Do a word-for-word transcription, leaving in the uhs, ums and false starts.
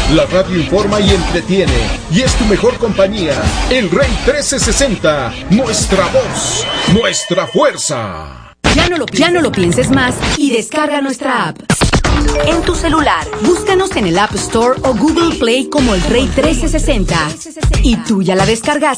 La radio informa y entretiene, y es tu mejor compañía. El Rey trescientos sesenta, nuestra voz, nuestra fuerza. Ya no lo, ya no lo pienses más y descarga nuestra app. En tu celular, búscanos en el App Store o Google Play como El Rey trece sesenta. Y tú ya la descargaste.